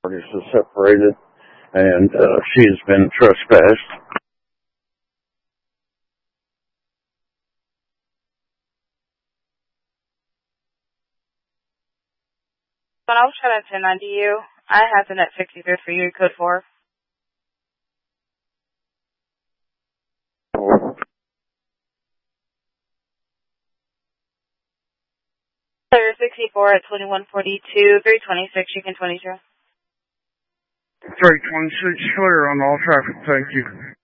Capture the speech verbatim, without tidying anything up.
Parties are separated, and uh, she has been trespassed. When I was trying to ten ninety you, I have the net sixty-three for you, code four. Player sixty-four at twenty-one forty-two, three twenty-six, Chicken twenty-two. three twenty-six, clear on all traffic, thank you.